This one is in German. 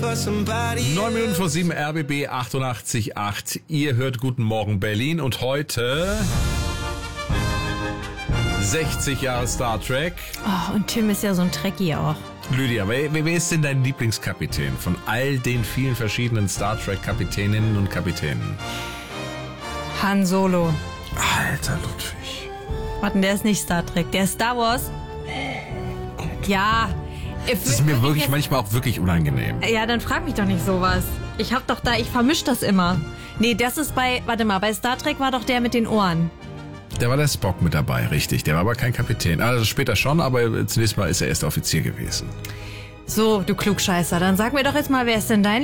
9 Minuten vor 7, RBB 88.8. Ihr hört Guten Morgen Berlin und heute 60 Jahre Star Trek. Oh, und Tim ist ja so ein Trekkie auch. Lydia, wer ist denn dein Lieblingskapitän von all den vielen verschiedenen Star Trek Kapitäninnen und Kapitänen? Han Solo. Alter Ludwig. Warte, der ist nicht Star Trek, der ist Star Wars. Ja. Das ist mir wirklich manchmal auch wirklich unangenehm. Ja, dann frag mich doch nicht sowas. Ich vermisch das immer. Nee, das ist bei Star Trek war doch der mit den Ohren. Der war der Spock mit dabei, richtig. Der war aber kein Kapitän. Also später schon, aber zunächst mal ist er erst Offizier gewesen. So, du Klugscheißer, dann sag mir doch jetzt mal, wer ist denn dein